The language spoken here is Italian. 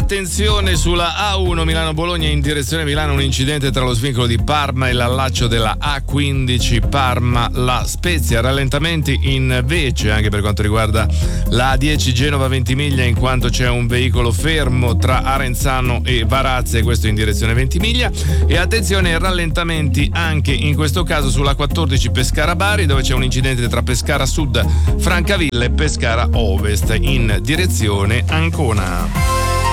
attenzione sulla A1 Milano-Bologna in direzione Milano, un incidente tra lo svincolo di Parma e l'allaccio della A15 Parma-La Spezia. Rallentamenti invece anche per quanto riguarda la A10 Genova-Ventimiglia, in quanto c'è un veicolo fermo tra Arenzano e Varazze, questo in direzione Ventimiglia. E attenzione, rallentamenti anche in questo caso sulla 14 Pescara-Bari, dove c'è un incidente tra Pescara Sud, Francavilla e Pescara Ovest in direzione Ancona.